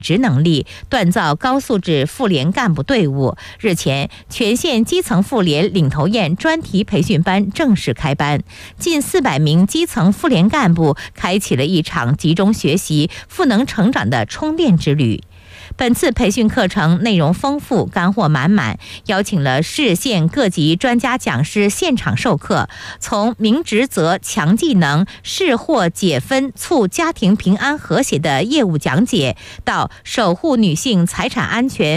职能力，锻造高素质妇联干部队伍。日前，全县基层妇联领头雁专题培训班正式开班，近400名基层妇联干部开启了一场集中学习、赋能成长的充电之旅。本次培训课程内容丰富，干货满满，邀请了市县各级专家讲师现场授课，从明职责、强技能、释惑解纷、促家庭平安和谐的业务讲解，到守护女性财产安全、